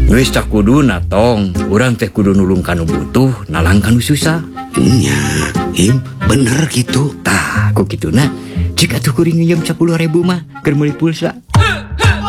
Wis tak kuduna tong, urang teh kudu nulung kanu butuh, nalang kanu susah. Nya, bener gitu. Tah, kok kituna, cik atuh kuring nginjem 10.000 mah, keur meuli pulsa.